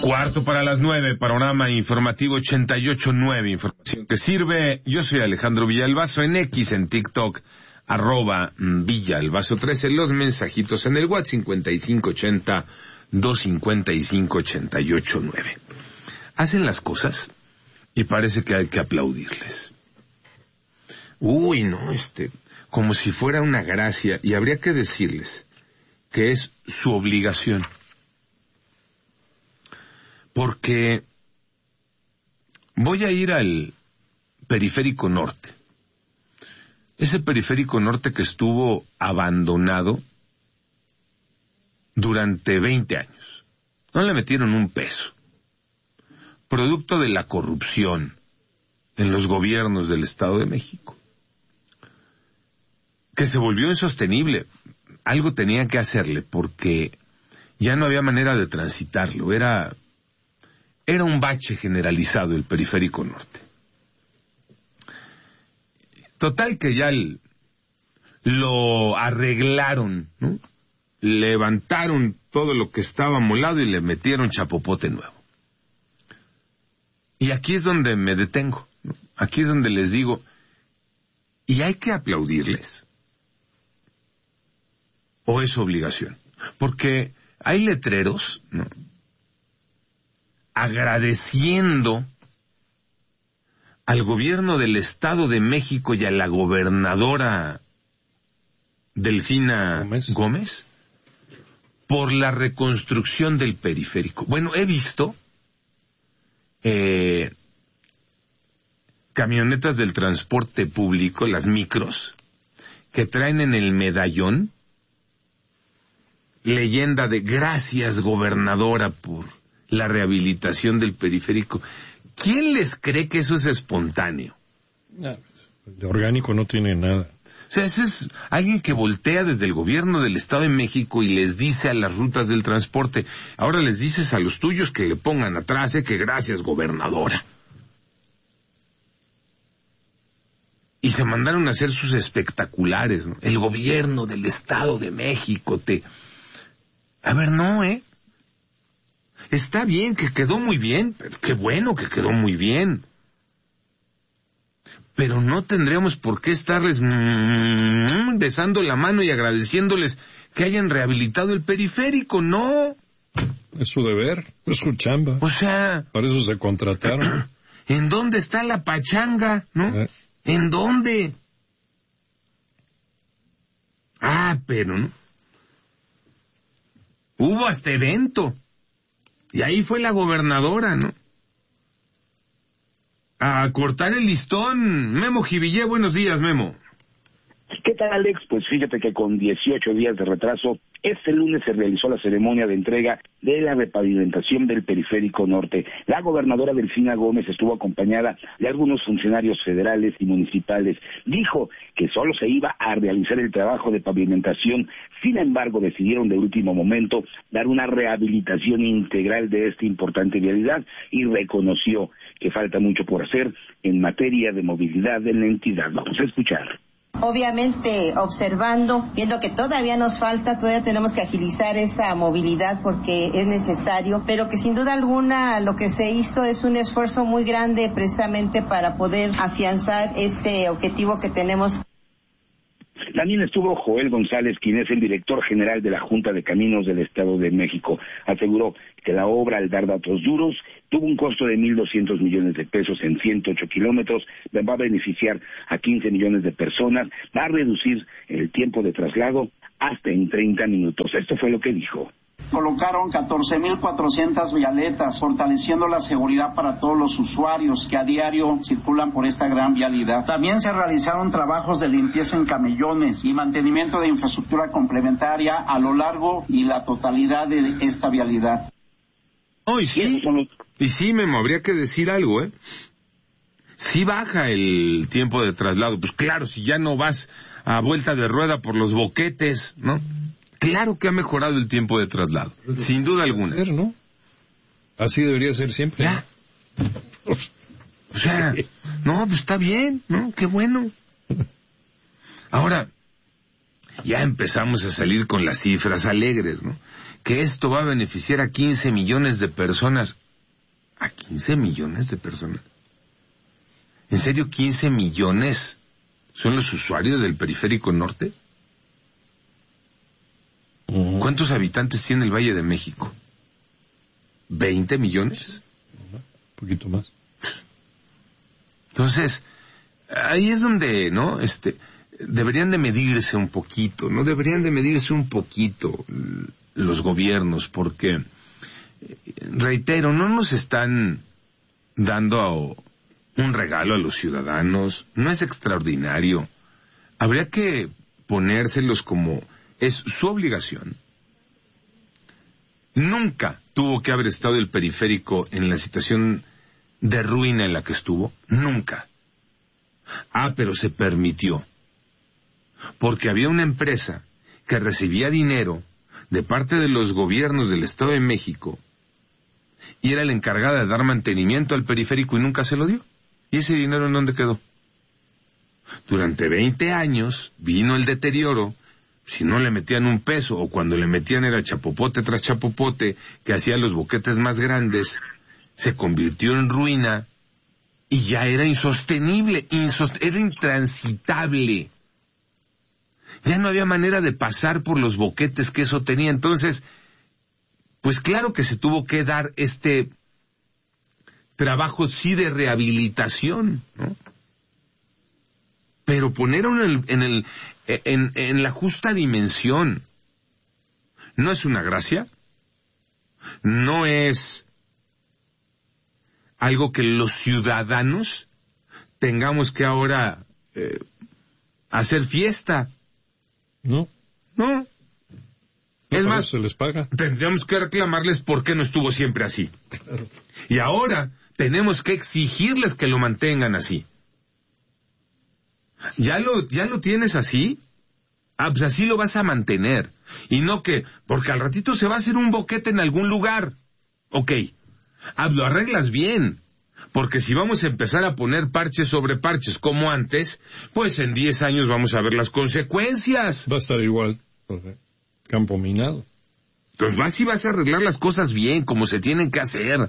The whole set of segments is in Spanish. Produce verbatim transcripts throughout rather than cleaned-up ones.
Cuarto para las nueve, panorama informativo ochenta y ocho nueve, información que sirve. Yo soy Alejandro Villalbazo, en X, en TikTok, arroba Villalbazo trece, los mensajitos en el WhatsApp cincuenta y cinco ochenta, doscientos cincuenta y cinco, ochenta y ocho nueve. Hacen las cosas y parece que hay que aplaudirles. Uy, no, este, como si fuera una gracia, y habría que decirles que es su obligación. Porque voy a ir al Periférico Norte. Ese Periférico Norte que estuvo abandonado durante veinte años. No le metieron un peso. Producto de la corrupción en los gobiernos del Estado de México. Que se volvió insostenible. Algo tenía que hacerle porque ya no había manera de transitarlo. Era... Era un bache generalizado el Periférico Norte. Total que ya el, lo arreglaron, ¿no? Levantaron todo lo que estaba molado y le metieron chapopote nuevo. Y aquí es donde me detengo, ¿no? Aquí es donde les digo, ¿y hay que aplaudirles? ¿O es obligación? Porque hay letreros, ¿no?, agradeciendo al gobierno del Estado de México y a la gobernadora Delfina Gómez, Gómez por la reconstrucción del periférico. Bueno, he visto eh, camionetas del transporte público, las micros, que traen en el medallón leyenda de gracias gobernadora por la rehabilitación del periférico. ¿Quién les cree que eso es espontáneo? No, de orgánico no tiene nada. O sea, ese es alguien que voltea desde el gobierno del Estado de México y les dice a las rutas del transporte, ahora les dices a los tuyos que le pongan atrás, eh, que gracias gobernadora. Y se mandaron a hacer sus espectaculares, ¿no? El gobierno del Estado de México te... A ver, no, ¿eh? Está bien, que quedó muy bien, pero qué bueno que quedó muy bien. Pero no tendríamos por qué estarles mmm, besando la mano y agradeciéndoles que hayan rehabilitado el periférico, no. Es su deber, es su chamba. O sea... Para eso se contrataron. ¿En dónde está la pachanga, no? ¿Eh? ¿En dónde? Ah, pero no. Hubo hasta evento. Y ahí fue la gobernadora, ¿no? A cortar el listón. Memo Jivillé, buenos días, Memo. ¿Qué tal, Alex? Pues fíjate que con dieciocho días de retraso, este lunes se realizó la ceremonia de entrega de la repavimentación del Periférico Norte. La gobernadora Delfina Gómez estuvo acompañada de algunos funcionarios federales y municipales. Dijo que solo se iba a realizar el trabajo de pavimentación. Sin embargo, decidieron de último momento dar una rehabilitación integral de esta importante vialidad y reconoció que falta mucho por hacer en materia de movilidad en la entidad. Vamos a escuchar. Obviamente observando, viendo que todavía nos falta, todavía tenemos que agilizar esa movilidad porque es necesario, pero que sin duda alguna lo que se hizo es un esfuerzo muy grande precisamente para poder afianzar ese objetivo que tenemos. También estuvo Joel González, quien es el director general de la Junta de Caminos del Estado de México. Aseguró que la obra, al dar datos duros, tuvo un costo de mil doscientos millones de pesos en ciento ocho kilómetros, va a beneficiar a quince millones de personas, va a reducir el tiempo de traslado hasta en treinta minutos. Esto fue lo que dijo. Colocaron catorce mil cuatrocientas vialetas, fortaleciendo la seguridad para todos los usuarios que a diario circulan por esta gran vialidad. También se realizaron trabajos de limpieza en camellones y mantenimiento de infraestructura complementaria a lo largo y la totalidad de esta vialidad. Oh, y sí, y sí, Memo, habría que decir algo, ¿eh? Sí baja el tiempo de traslado. Pues claro, si ya no vas a vuelta de rueda por los boquetes, ¿no? Claro que ha mejorado el tiempo de traslado, sin duda alguna. Ser, ¿no? Así debería ser siempre. Ya. O sea, no, pues está bien, ¿no? Qué bueno. Ahora, ya empezamos a salir con las cifras alegres, ¿no? que esto va a beneficiar a quince millones de personas. ¿A quince millones de personas? ¿En serio quince millones son los usuarios del Periférico Norte? Uh-huh. ¿Cuántos habitantes tiene el Valle de México? ¿veinte millones? Un poquito más. Entonces, ahí es donde, ¿no? Este, deberían de medirse un poquito, ¿no? Deberían de medirse un poquito los gobiernos, porque, reitero, no nos están dando un regalo a los ciudadanos, no es extraordinario. Habría que ponérselos como es su obligación. Nunca tuvo que haber estado el periférico en la situación de ruina en la que estuvo, nunca. Ah, pero se permitió, porque había una empresa que recibía dinero de parte de los gobiernos del Estado de México y era la encargada de dar mantenimiento al periférico y nunca se lo dio. ¿Y ese dinero en dónde quedó? Durante veinte años vino el deterioro. Si no le metían un peso, o cuando le metían era chapopote tras chapopote, que hacía los boquetes más grandes, se convirtió en ruina y ya era insostenible, insost- era intransitable. Ya no había manera de pasar por los boquetes que eso tenía. Entonces, pues claro que se tuvo que dar este trabajo sí de rehabilitación, ¿no? Pero ponerlo en el, en el, en, en la justa dimensión. No es una gracia, no es algo que los ciudadanos tengamos que ahora eh, hacer fiesta. No. No. No, Es más, se les paga. Tendríamos que reclamarles por qué no estuvo siempre así. Claro. Y ahora tenemos que exigirles que lo mantengan así. ¿Ya lo, ya lo tienes así? Ah, pues así lo vas a mantener. Y no que, porque al ratito se va a hacer un boquete en algún lugar. Ok, ah, lo arreglas bien. Porque si vamos a empezar a poner parches sobre parches como antes, pues en diez años vamos a ver las consecuencias. Va a estar igual. Okay. Campo minado. Pues vas y vas a arreglar las cosas bien, como se tienen que hacer.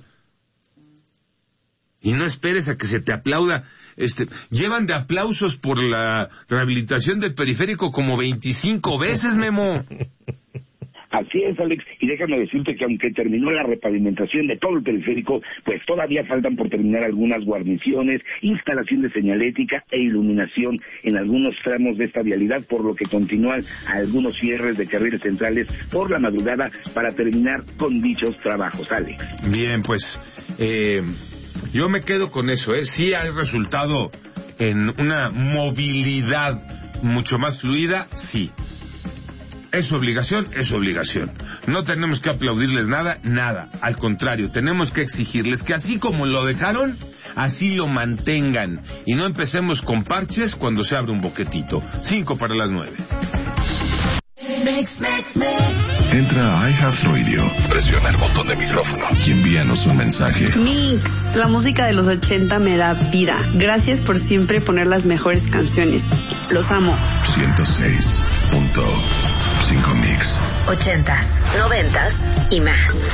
Y no esperes a que se te aplauda. Este, llevan de aplausos por la rehabilitación del periférico como veinticinco veces, Memo. Así es, Alex, y déjame decirte que aunque terminó la repavimentación de todo el periférico, pues todavía faltan por terminar algunas guarniciones, instalación de señalética e iluminación en algunos tramos de esta vialidad, por lo que continúan algunos cierres de carriles centrales por la madrugada para terminar con dichos trabajos, Alex. Bien, pues, eh, yo me quedo con eso, ¿eh? Sí hay resultado en una movilidad mucho más fluida, sí. ¿Es obligación? Es obligación. No tenemos que aplaudirles nada, nada. Al contrario, tenemos que exigirles que así como lo dejaron, así lo mantengan. Y no empecemos con parches cuando se abre un boquetito. Cinco para las nueve. Entra a iHeartRadio, presiona el botón de micrófono y envíanos un mensaje. Mix, la música de los ochenta me da vida. Gracias por siempre poner las mejores canciones. Los amo. ciento seis punto cinco Mix. Ochentas, noventas y más.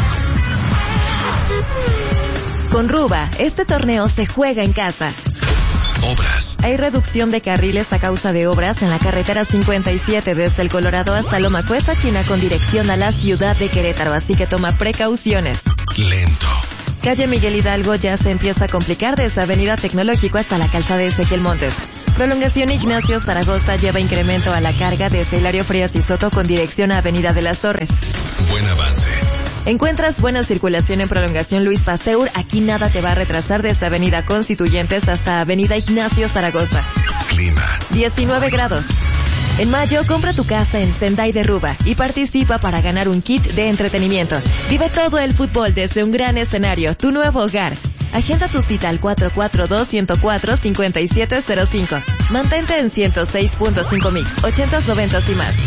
Con Ruba, este torneo se juega en casa. Obras. Hay reducción de carriles a causa de obras en la carretera cincuenta y siete desde el Colorado hasta Loma Cuesta, China, con dirección a la ciudad de Querétaro, así que toma precauciones. Lento. Calle Miguel Hidalgo ya se empieza a complicar desde Avenida Tecnológico hasta la calzada de Ezequiel Montes. Prolongación Ignacio Zaragoza lleva incremento a la carga desde Hilario Frías y Soto con dirección a Avenida de las Torres. Buen avance. Encuentras buena circulación en prolongación Luis Pasteur. Aquí nada te va a retrasar desde Avenida Constituyentes hasta Avenida Ignacio Zaragoza. Clima. diecinueve grados. En mayo, compra tu casa en Sendai de Ruba y participa para ganar un kit de entretenimiento. Vive todo el fútbol desde un gran escenario, tu nuevo hogar. Agenda tu cita al cuatro cuatro dos, uno cero cuatro, cinco siete cero cinco. Mantente en ciento seis punto cinco Mix, ochentas, noventas y más.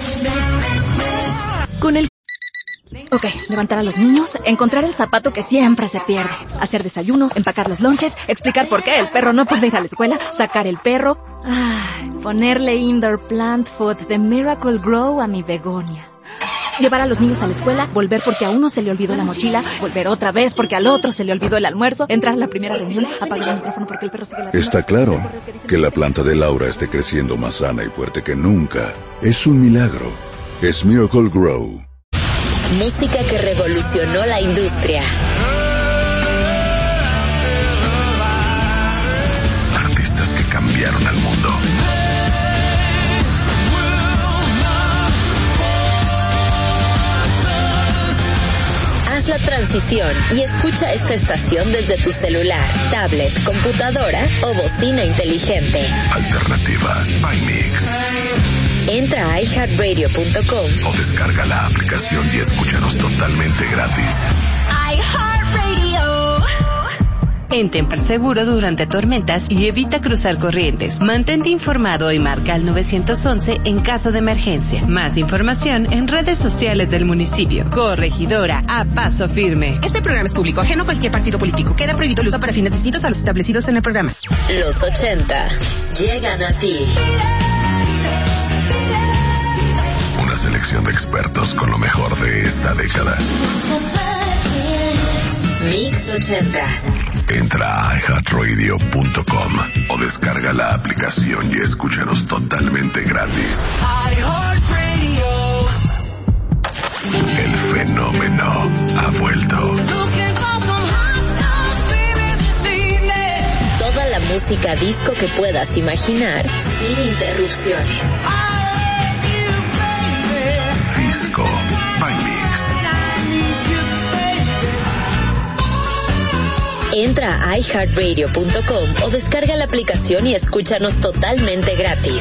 Con el Ok, levantar a los niños, encontrar el zapato que siempre se pierde, hacer desayuno, empacar los lonches, explicar por qué el perro no puede ir a la escuela, sacar el perro, ay, ponerle indoor plant food de Miracle Grow a mi begonia. Llevar a los niños a la escuela, volver porque a uno se le olvidó la mochila, volver otra vez porque al otro se le olvidó el almuerzo, entrar a la primera reunión, apagar el micrófono porque el perro sigue ladrando. Está claro que la planta de Laura esté creciendo más sana y fuerte que nunca. Es un milagro. Es Miracle Grow. Música que revolucionó la industria. Artistas que cambiaron al mundo. Haz la transición y escucha esta estación desde tu celular, tablet, computadora o bocina inteligente. Alternativa by Mix. Entra a i heart radio punto com o descarga la aplicación y escúchanos totalmente gratis. iHeartRadio. En Temper Seguro durante tormentas y evita cruzar corrientes. Mantente informado y marca al nueve once en caso de emergencia. Más información en redes sociales del municipio. Corregidora a paso firme. Este programa es público, ajeno a cualquier partido político. Queda prohibido el uso para fines distintos a los establecidos en el programa. Los ochenta llegan a ti. Una selección de expertos con lo mejor de esta década. Mix ochenta. Entra a i heart radio punto com o descarga la aplicación y escúchanos totalmente gratis. El fenómeno ha vuelto. Toda la música disco que puedas imaginar sin interrupciones. Disco by Mix. Entra a i heart radio punto com o descarga la aplicación y escúchanos totalmente gratis.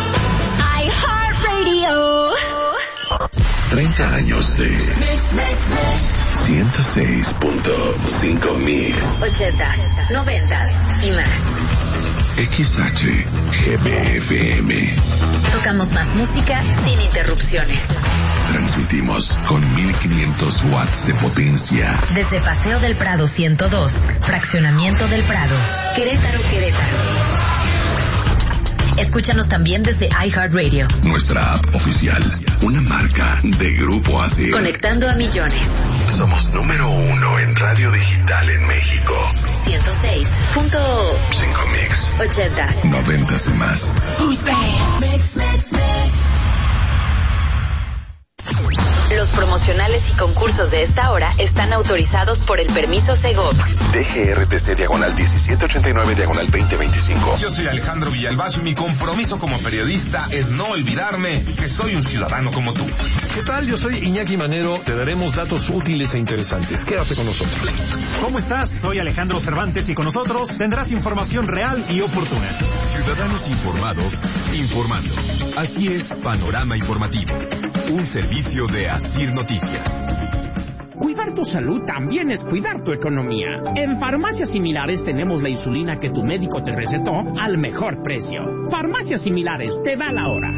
iHeartRadio. treinta años de ciento seis punto cinco Mix. ochentas, noventas y más. X H G B F M. Tocamos más música sin interrupciones. Transmitimos con mil quinientos watts de potencia. Desde Paseo del Prado ciento dos, Fraccionamiento del Prado, Querétaro, Querétaro. Escúchanos también desde iHeartRadio. Nuestra app oficial, una marca de Grupo Asir. Conectando a millones. Somos número uno en radio digital en México. ciento seis punto cinco Mix. ochentas. Noventas y más. Mix, mix, mix. Los promocionales y concursos de esta hora están autorizados por el permiso Segov. D G R T C diagonal diecisiete ochenta y nueve diagonal veinte veinticinco. Yo soy Alejandro Villalbazo y mi compromiso como periodista es no olvidarme que soy un ciudadano como tú. ¿Qué tal? Yo soy Iñaki Manero. Te daremos datos útiles e interesantes. Quédate con nosotros. ¿Cómo estás? Soy Alejandro Cervantes y con nosotros tendrás información real y oportuna. Ciudadanos informados, informando. Así es, Panorama Informativo. Un servicio de Asir Noticias. Cuidar tu salud también es cuidar tu economía. En Farmacias Similares tenemos la insulina que tu médico te recetó al mejor precio. Farmacias Similares, te da la hora.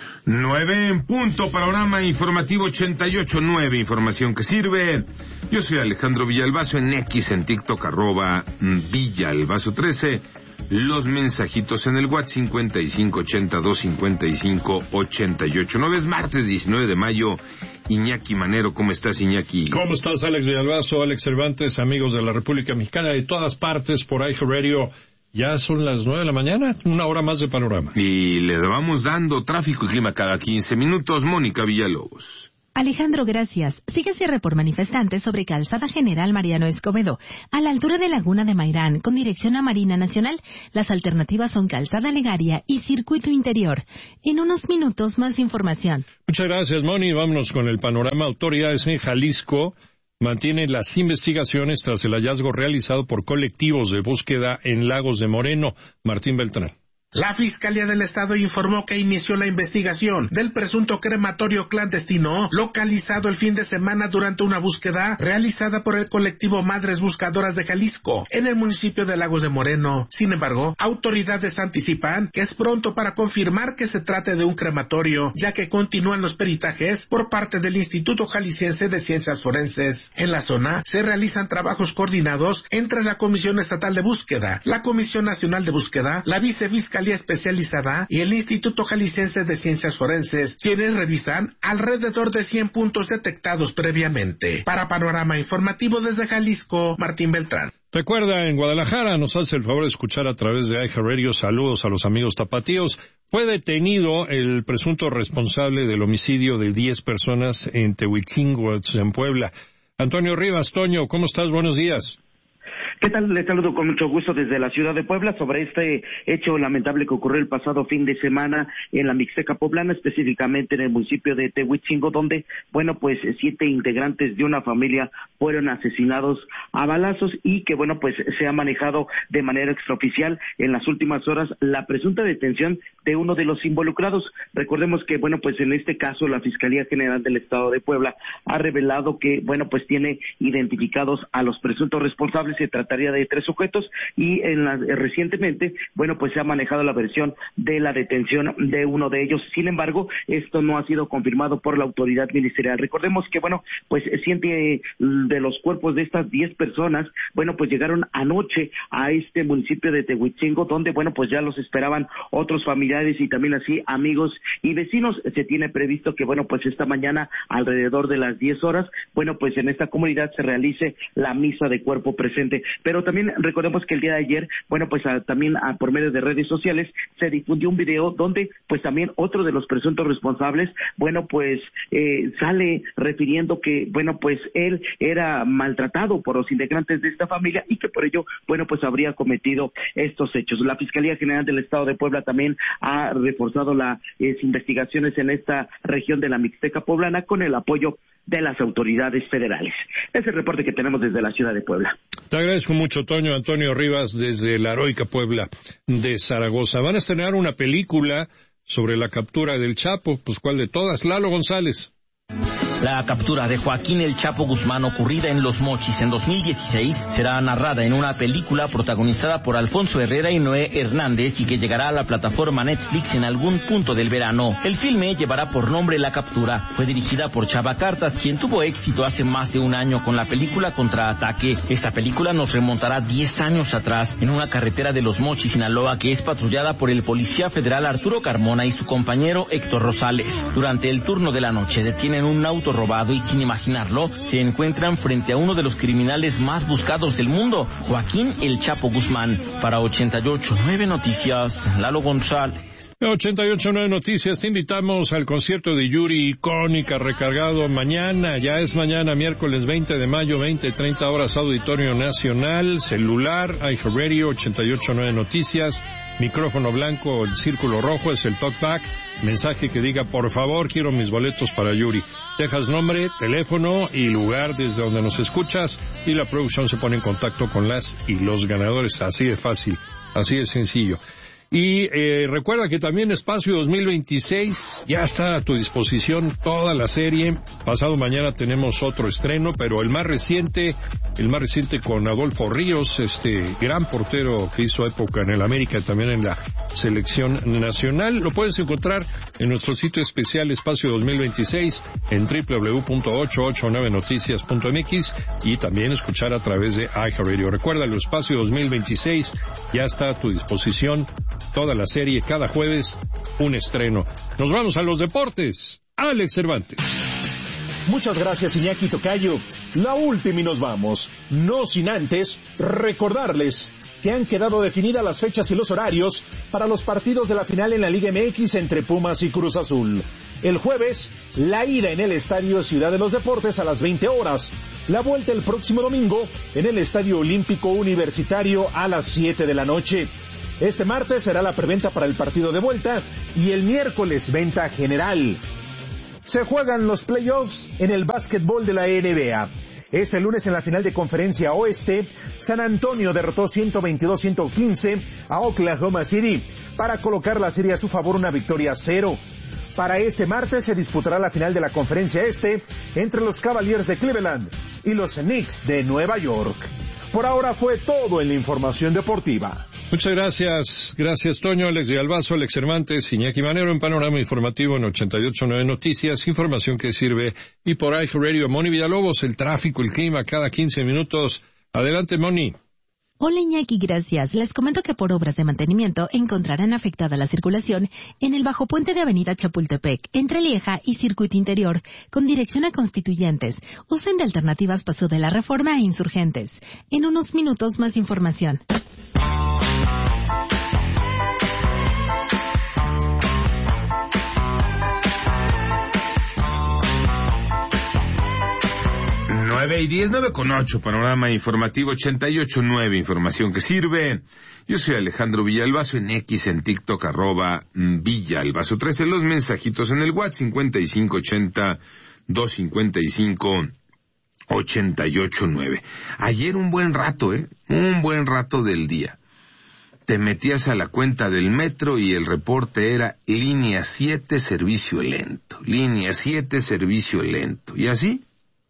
Nueve en punto, Panorama Informativo ochenta y ocho nueve, información que sirve. Yo soy Alejandro Villalbazo, en X, en TikTok, arroba Villalbazo trece. Los mensajitos en el WhatsApp cincuenta y cinco ochenta y dos cincuenta y cinco ochenta y ocho. nueve es martes diecinueve de mayo. Iñaki Manero, ¿cómo estás, Iñaki? ¿Cómo estás, Alex Villalbazo, Alex Cervantes, amigos de la República Mexicana de todas partes por iHeartRadio? Ya son las nueve de la mañana, una hora más de Panorama. Y le vamos dando tráfico y clima cada quince minutos. Mónica Villalobos. Alejandro, gracias. Sigue cierre por manifestantes sobre Calzada General Mariano Escobedo, a la altura de Laguna de Mairán, con dirección a Marina Nacional. Las alternativas son Calzada Legaria y Circuito Interior. En unos minutos, más información. Muchas gracias, Moni. Vámonos con el panorama. Autoridades en Jalisco mantienen las investigaciones tras el hallazgo realizado por colectivos de búsqueda en Lagos de Moreno. Martín Beltrán. La Fiscalía del Estado informó que inició la investigación del presunto crematorio clandestino localizado el fin de semana durante una búsqueda realizada por el colectivo Madres Buscadoras de Jalisco en el municipio de Lagos de Moreno. Sin embargo, autoridades anticipan que es pronto para confirmar que se trate de un crematorio, ya que continúan los peritajes por parte del Instituto Jalisciense de Ciencias Forenses. En la zona se realizan trabajos coordinados entre la Comisión Estatal de Búsqueda, la Comisión Nacional de Búsqueda, la Vicefiscalía Fiscalía Especializada y el Instituto Jalisciense de Ciencias Forenses, quienes revisan alrededor de cien puntos detectados previamente. Para Panorama Informativo desde Jalisco, Martín Beltrán. Recuerda, en Guadalajara nos hace el favor de escuchar a través de iHeartRadio. Saludos a los amigos tapatíos. Fue detenido el presunto responsable del homicidio de diez personas en Tehuitzingo, en Puebla. Antonio Rivas, Toño, ¿cómo estás? Buenos días. ¿Qué tal? Les saludo con mucho gusto desde la ciudad de Puebla sobre este hecho lamentable que ocurrió el pasado fin de semana en la Mixteca Poblana, específicamente en el municipio de Tehuitzingo, donde, bueno, pues siete integrantes de una familia fueron asesinados a balazos y que, bueno, pues se ha manejado de manera extraoficial en las últimas horas la presunta detención de uno de los involucrados. Recordemos que, bueno, pues en este caso la Fiscalía General del Estado de Puebla ha revelado que, bueno, pues tiene identificados a los presuntos responsables. Se trataría de tres sujetos y en la, recientemente, bueno, pues se ha manejado la versión de la detención de uno de ellos. Sin embargo, esto no ha sido confirmado por la autoridad ministerial. Recordemos que, bueno, pues siete de los cuerpos de estas diez personas, bueno, pues llegaron anoche a este municipio de Tehuitzingo, donde, bueno, pues ya los esperaban otros familiares y también así amigos y vecinos. Se tiene previsto que, bueno, pues esta mañana alrededor de las diez horas, bueno, pues en esta comunidad se realice la misa de cuerpo presente. Pero también recordemos que el día de ayer, bueno, pues a, también a, por medio de redes sociales se difundió un video donde pues también otro de los presuntos responsables, bueno, pues eh, sale refiriendo que, bueno, pues él era maltratado por los integrantes de esta familia y que por ello, bueno, pues habría cometido estos hechos. La Fiscalía General del Estado de Puebla también ha reforzado las eh, investigaciones en esta región de la Mixteca Poblana con el apoyo de las autoridades federales. Es el reporte que tenemos desde la ciudad de Puebla. Te agradezco mucho, Toño. Antonio Rivas, desde la heroica Puebla de Zaragoza. Van a estrenar una película sobre la captura del Chapo. Pues, ¿cuál de todas? Lalo González. La captura de Joaquín El Chapo Guzmán, ocurrida en Los Mochis en dos mil dieciséis, será narrada en una película protagonizada por Alfonso Herrera y Noé Hernández y que llegará a la plataforma Netflix en algún punto del verano. El filme llevará por nombre La Captura. Fue dirigida por Chava Cartas, quien tuvo éxito hace más de un año con la película Contraataque. Esta película nos remontará diez años atrás en una carretera de Los Mochis, Sinaloa, que es patrullada por el policía federal Arturo Carmona y su compañero Héctor Rosales. Durante el turno de la noche detienen un auto robado y, sin imaginarlo, se encuentran frente a uno de los criminales más buscados del mundo, Joaquín El Chapo Guzmán. Para ochenta y ocho punto nueve Noticias, Lalo González. ochenta y ocho punto nueve Noticias, te invitamos al concierto de Yuri Icónica, recargado mañana, ya es mañana, miércoles veinte de mayo, veinte treinta horas, Auditorio Nacional, celular, iHeartRadio, ochenta y ocho punto nueve Noticias, micrófono blanco, el círculo rojo es el talkback, mensaje que diga, por favor, quiero mis boletos para Yuri. Dejas nombre, teléfono y lugar desde donde nos escuchas y la producción se pone en contacto con las y los ganadores, así de fácil, así de sencillo. Y eh, recuerda que también Espacio dos mil veintiséis ya está a tu disposición toda la serie. Pasado mañana tenemos otro estreno, pero el más reciente, el más reciente con Adolfo Ríos, este gran portero que hizo época en el América y también en la selección nacional. Lo puedes encontrar en nuestro sitio especial Espacio dos mil veintiséis en doble u doble u doble u punto ochocientos ochenta y nueve noticias punto m x y también escuchar a través de iHeartRadio. Recuerda, el Espacio dos mil veintiséis ya está a tu disposición. Toda la serie, cada jueves, un estreno. Nos vamos a los deportes. Alex Cervantes. Muchas gracias, Iñaki Tocayo. La última y nos vamos. No sin antes recordarles que han quedado definidas las fechas y los horarios para los partidos de la final en la Liga M X entre Pumas y Cruz Azul. El jueves, la ida en el Estadio Ciudad de los Deportes a las veinte horas. La vuelta el próximo domingo en el Estadio Olímpico Universitario a las siete de la noche. Este martes será la preventa para el partido de vuelta y el miércoles venta general. Se juegan los playoffs en el básquetbol de la N B A. Este lunes en la final de Conferencia Oeste, San Antonio derrotó ciento veintidós a ciento quince a Oklahoma City para colocar la serie a su favor, una victoria cero. Para este martes se disputará la final de la Conferencia Este entre los Cavaliers de Cleveland y los Knicks de Nueva York. Por ahora fue todo en la información deportiva. Muchas gracias, gracias Toño, Alex Villalbazo, Alex Cervantes, Iñaki Manero en Panorama Informativo en ochenta y ocho punto nueve Noticias, información que sirve, y por iHeartRadio, Moni Villalobos, el tráfico, el clima cada quince minutos. Adelante, Moni. Hola Iñaki, gracias. Les comento que por obras de mantenimiento encontrarán afectada la circulación en el bajo puente de Avenida Chapultepec, entre Lieja y Circuito Interior, con dirección a Constituyentes. Usen de alternativas Paso de la Reforma e Insurgentes. En unos minutos más información. nueve y diez, nueve con ocho, panorama informativo ochenta y ocho nueve, información que sirve. Yo soy Alejandro Villalbazo, en X, en TikTok, arroba Villalbazo trece, los mensajitos en el WhatsApp cincuenta y cinco ochenta, doscientos cincuenta y cinco, ochenta y ocho nueve. Ayer un buen rato, eh, un buen rato del día. Te metías a la cuenta del metro y el reporte era línea siete, servicio lento, línea siete, servicio lento, y así.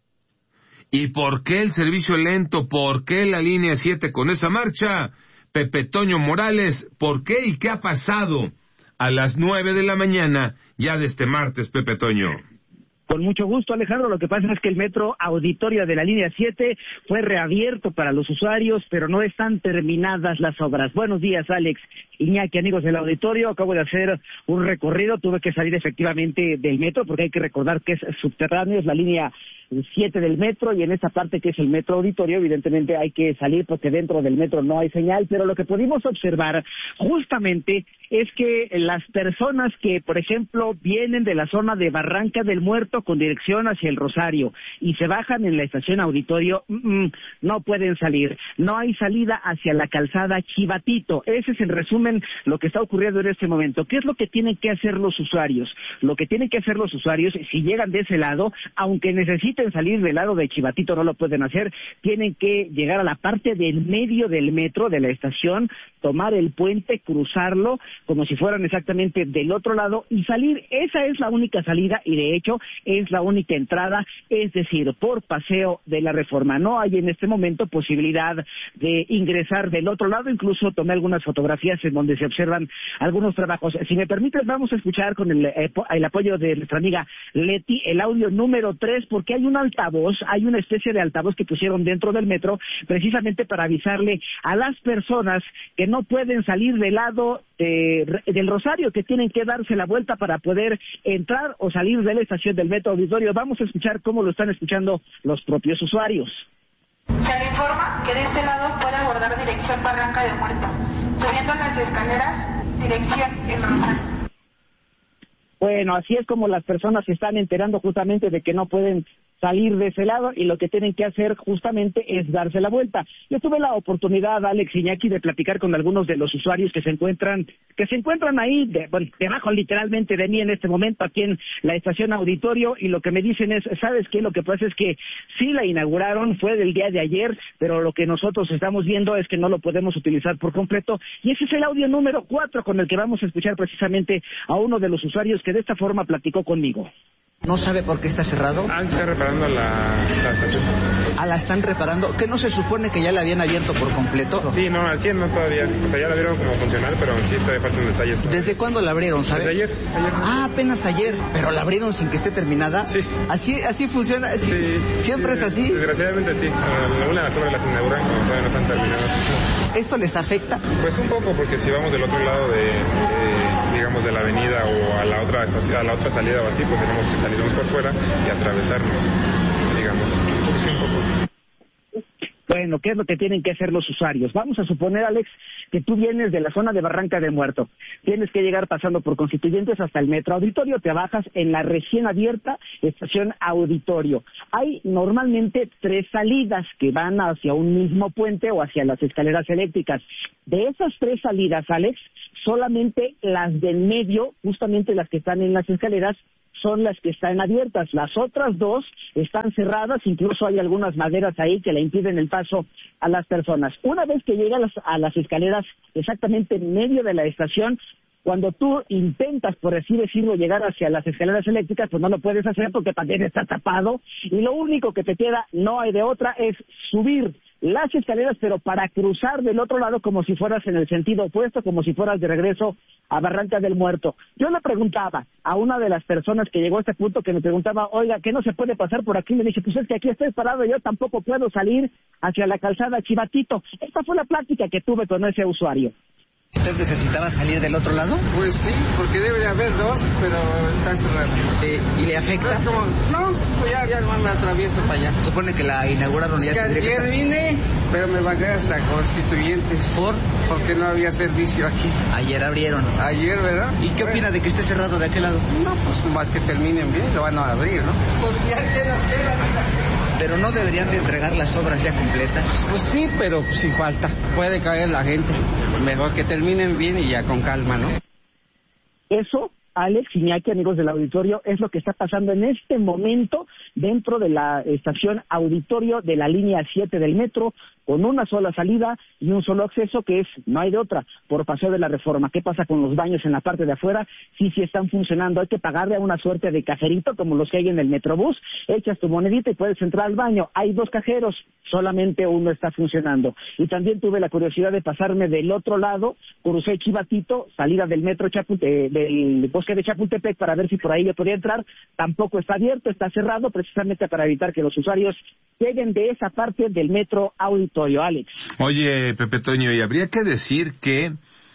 ¿Y por qué el servicio lento? ¿Por qué la línea siete con esa marcha? Pepe Toño Morales, ¿por qué y qué ha pasado a las nueve de la mañana ya de este martes, Pepe Toño? Con mucho gusto, Alejandro. Lo que pasa es que el metro Auditorio de la línea siete fue reabierto para los usuarios, pero no están terminadas las obras. Buenos días, Alex, Iñaki, amigos del auditorio. Acabo de hacer un recorrido. Tuve que salir efectivamente del metro porque hay que recordar que es subterráneo, es la línea siete del metro, y en esta parte que es el metro Auditorio, evidentemente hay que salir porque dentro del metro no hay señal, pero lo que pudimos observar justamente es que las personas que, por ejemplo, vienen de la zona de Barranca del Muerto con dirección hacia el Rosario y se bajan en la estación Auditorio, mm, no pueden salir. No hay salida hacia la calzada Chivatito. Ese es en resumen lo que está ocurriendo en este momento. ¿Qué es lo que tienen que hacer los usuarios? Lo que tienen que hacer los usuarios, si llegan de ese lado, aunque necesiten salir del lado de Chivatito, no lo pueden hacer, tienen que llegar a la parte del medio del metro, de la estación, tomar el puente, cruzarlo, como si fueran exactamente del otro lado y salir. Esa es la única salida y de hecho es la única entrada, es decir, por Paseo de la Reforma. No hay en este momento posibilidad de ingresar del otro lado. Incluso tomé algunas fotografías en donde se observan algunos trabajos. Si me permites, vamos a escuchar con el, el apoyo de nuestra amiga Leti el audio número tres, porque hay un altavoz, hay una especie de altavoz que pusieron dentro del metro precisamente para avisarle a las personas que no pueden salir del lado eh, del Rosario, que tienen que darse la vuelta para poder entrar o salir de la estación del metro Auditorio. Vamos a escuchar cómo lo están escuchando los propios usuarios. Se le informa que de este lado puede abordar dirección Barranca del Muerto, subiendo las escaleras, dirección El Rosario. Bueno, así es como las personas se están enterando justamente de que no pueden salir de ese lado y lo que tienen que hacer justamente es darse la vuelta. Yo tuve la oportunidad, Alex Iñaki, de platicar con algunos de los usuarios que se encuentran que se encuentran ahí, de, bueno, debajo literalmente de mí en este momento, aquí en la estación Auditorio, y lo que me dicen es, ¿sabes qué? Lo que pasa es que sí la inauguraron, fue del día de ayer, pero lo que nosotros estamos viendo es que no lo podemos utilizar por completo, y ese es el audio número cuatro con el que vamos a escuchar precisamente a uno de los usuarios que de esta forma platicó conmigo. ¿No sabe por qué está cerrado? Ah, está reparando la, la estación. Ah, la están reparando. ¿Qué no se supone que ya la habían abierto por completo? Sí, no, al cien no todavía. O sea, ya la vieron como funcional, pero sí todavía faltan detalles. Todavía. ¿Desde cuándo la abrieron, sabe? Desde ayer, ayer. Ah, apenas ayer. ¿Pero la abrieron sin que esté terminada? Sí. ¿Así así funciona? ¿Sí? Sí. ¿Siempre sí, es así? Desgraciadamente sí. Uh, una de las obras las inauguran cuando todavía no están terminadas. ¿Esto les afecta? Pues un poco, porque si vamos del otro lado de, de digamos, de la avenida o a la otra a la otra salida o así, pues tenemos que salirnos por fuera y atravesarnos, digamos, sí, un poco. Bueno, ¿qué es lo que tienen que hacer los usuarios? Vamos a suponer, Alex, que tú vienes de la zona de Barranca del Muerto. Tienes que llegar pasando por Constituyentes hasta el metro Auditorio, te bajas en la recién abierta estación Auditorio. Hay normalmente tres salidas que van hacia un mismo puente o hacia las escaleras eléctricas. De esas tres salidas, Alex, solamente las del medio, justamente las que están en las escaleras, son las que están abiertas. Las otras dos están cerradas, incluso hay algunas maderas ahí que le impiden el paso a las personas. Una vez que llegas a las escaleras exactamente en medio de la estación, cuando tú intentas, por así decirlo, llegar hacia las escaleras eléctricas, pues no lo puedes hacer porque también está tapado, y lo único que te queda, no hay de otra, es subir las escaleras, pero para cruzar del otro lado como si fueras en el sentido opuesto, como si fueras de regreso a Barranca del Muerto. Yo le preguntaba a una de las personas que llegó a este punto, que me preguntaba, oiga, ¿qué no se puede pasar por aquí? Le dije, pues es que aquí estoy parado, yo tampoco puedo salir hacia la calzada Chivatito. Esta fue la plática que tuve con ese usuario. ¿Usted necesitaba salir del otro lado? Pues sí, porque debe de haber dos, pero está cerrado. Eh, ¿Y le afecta? No, como, no, pues ya, ya no me atravieso para allá. Supone que la inauguraron ya. Es que ayer que vine, pero me bajé hasta Constituyentes. ¿Por? Porque no había servicio aquí. Ayer abrieron. Ayer, ¿verdad? ¿Y qué opina de que esté cerrado de aquel lado? No, pues más que terminen bien, lo van a abrir, ¿no? Pues ya que nos queda. Pero no deberían de entregar las obras ya completas. Pues sí, pero pues sí falta. Puede caer la gente. Mejor que terminen bien y ya con calma, ¿no? Eso, Alex, Iñaki, amigos del auditorio, es lo que está pasando en este momento dentro de la estación Auditorio de la línea siete del metro, con una sola salida y un solo acceso, que es, no hay de otra, por Paseo de la Reforma. ¿Qué pasa con los baños en la parte de afuera? Sí, sí están funcionando. Hay que pagarle a una suerte de cajerito, como los que hay en el Metrobús. Echas tu monedita y puedes entrar al baño. Hay dos cajeros, solamente uno está funcionando. Y también tuve la curiosidad de pasarme del otro lado, crucé Chivatito, salida del metro Chapulte, del bosque de Chapultepec, para ver si por ahí yo podía entrar. Tampoco está abierto, está cerrado, precisamente para evitar que los usuarios lleguen de esa parte del metro Auditorio. Alex. Oye, Pepe Toño, y habría que decir que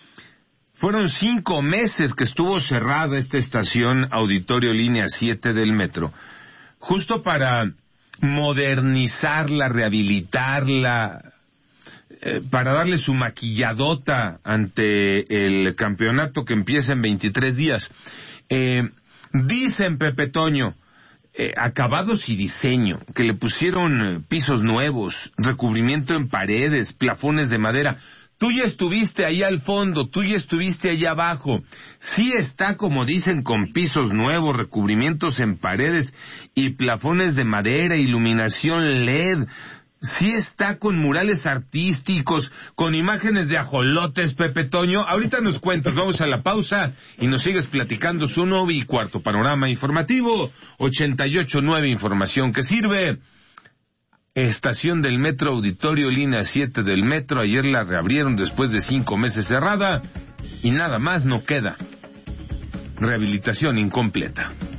fueron cinco meses que estuvo cerrada esta estación Auditorio Línea siete del metro, justo para modernizarla, rehabilitarla, eh, para darle su maquilladota ante el campeonato que empieza en veintitrés días. Eh, dicen, Pepe Toño, Eh, acabados y diseño, que le pusieron eh, pisos nuevos, recubrimiento en paredes, plafones de madera. Tú ya estuviste ahí al fondo, tú ya estuviste allá abajo. Sí está, como dicen, con pisos nuevos, recubrimientos en paredes y plafones de madera, iluminación L E D. Sí está con murales artísticos, con imágenes de ajolotes, Pepe Toño. Ahorita nos cuentas, vamos a la pausa y nos sigues platicando su nuevo y cuarto panorama informativo. ochenta y ocho nueve, información que sirve. Estación del metro Auditorio, línea siete del metro. Ayer la reabrieron después de cinco meses cerrada y nada más no queda. Rehabilitación incompleta.